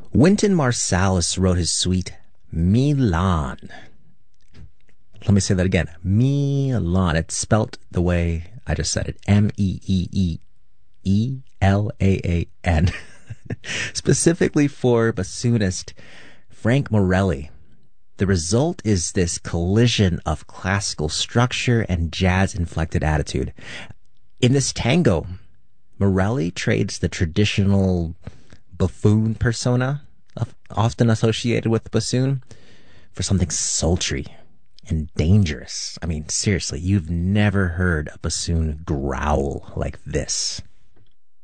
Wynton Marsalis wrote his suite Milan. Let me say that again. Milan. It's spelt the way I just said it. Meeeelaan. Specifically for bassoonist Frank Morelli. The result is this collision of classical structure and jazz-inflected attitude. In this tango, Morelli trades the traditional buffoon persona, often associated with the bassoon, for something sultry and dangerous. I mean, seriously, you've never heard a bassoon growl like this.